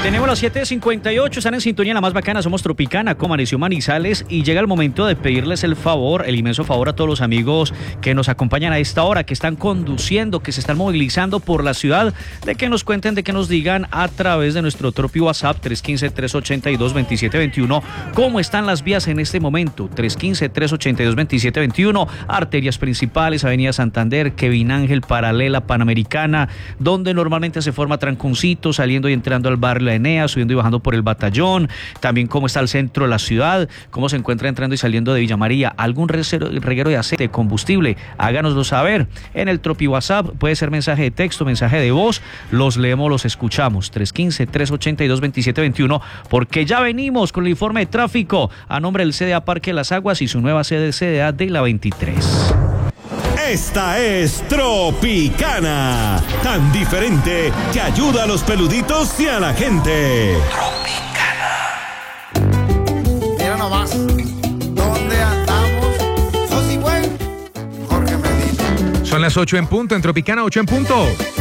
Tenemos las 7:58, están en sintonía, la más bacana, somos Tropicana, como amaneció Manizales, y llega el momento de pedirles el favor, el inmenso favor a todos los amigos que nos acompañan a esta hora, que están conduciendo, que se están movilizando por la ciudad, de que nos cuenten, de que nos digan a través de nuestro Tropi WhatsApp 315-382-2721 cómo están las vías en este momento. 315-382-2721, arterias principales, Avenida Santander, Kevin Ángel, Paralela, Panamericana, donde normalmente se forma tranconcito, saliendo y entrando al barrio La Enea, subiendo y bajando por el Batallón, también cómo está el centro de la ciudad, cómo se encuentra entrando y saliendo de Villa María, algún reguero de aceite, de combustible, háganoslo saber en el Tropi WhatsApp, puede ser mensaje de texto, mensaje de voz, los leemos, los escuchamos, 315-382-2721, porque ya venimos con el informe de tráfico a nombre del CDA Parque de las Aguas y su nueva sede CDA de la 23. Esta es Tropicana, tan diferente que ayuda a los peluditos y a la gente. Tropicana. Mira nomás, ¿dónde andamos? José Buen, Jorge Medina. Son las 8 en punto, en Tropicana, 8 en punto.